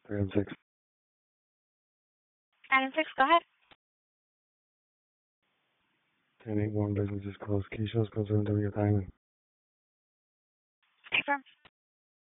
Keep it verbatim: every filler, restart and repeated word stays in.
Item six. Item six, go ahead. ten eight one business is closed. Can you show us concern during your time? Confirm.